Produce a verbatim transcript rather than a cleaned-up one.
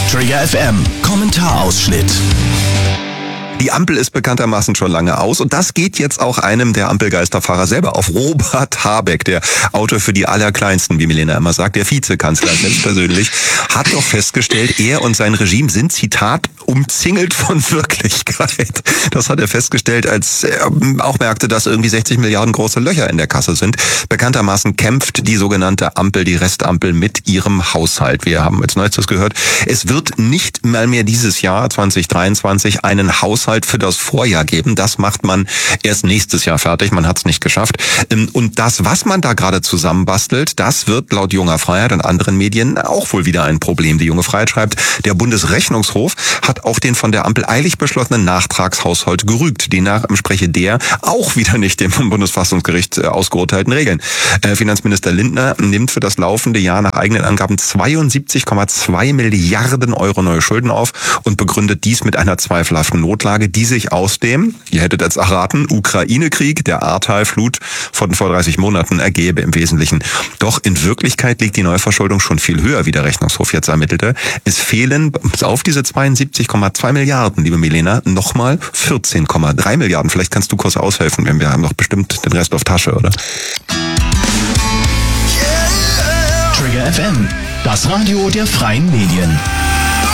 Trigger F M, Kommentarausschnitt. Die Ampel ist bekanntermaßen schon lange aus und das geht jetzt auch einem der Ampelgeisterfahrer selber auf. Robert Habeck, der Autor für die Allerkleinsten, wie Milena immer sagt, der Vizekanzler selbst persönlich, hat doch festgestellt, er und sein Regime sind, Zitat, umzingelt von Wirklichkeit. Das hat er festgestellt, als er auch merkte, dass irgendwie sechzig Milliarden große Löcher in der Kasse sind. Bekanntermaßen kämpft die sogenannte Ampel, die Restampel, mit ihrem Haushalt. Wir haben als Neuestes gehört, es wird nicht mal mehr dieses Jahr zwanzig dreiundzwanzig einen Haushalt für das Vorjahr geben. Das macht man erst nächstes Jahr fertig. Man hat es nicht geschafft. Und das, was man da gerade zusammenbastelt, das wird laut Junger Freiheit und anderen Medien auch wohl wieder ein Problem. Die Junge Freiheit schreibt, der Bundesrechnungshof hat auf den von der Ampel eilig beschlossenen Nachtragshaushalt gerügt. Demnach entspreche der auch wieder nicht dem vom Bundesverfassungsgericht ausgeurteilten Regeln. Finanzminister Lindner nimmt für das laufende Jahr nach eigenen Angaben zweiundsiebzig Komma zwei Milliarden Euro neue Schulden auf und begründet dies mit einer zweifelhaften Notlage, die sich aus dem, ihr hättet es erraten, Ukraine-Krieg, der Ahrtal-Flut von vor dreißig Monaten ergebe im Wesentlichen. Doch in Wirklichkeit liegt die Neuverschuldung schon viel höher, wie der Rechnungshof jetzt ermittelte. Es fehlen auf diese zweiundsiebzig Komma zwei Milliarden, liebe Milena, nochmal vierzehn Komma drei Milliarden. Vielleicht kannst du kurz aushelfen, denn wir haben doch bestimmt den Rest auf Tasche, oder? Trigger F M, das Radio der freien Medien.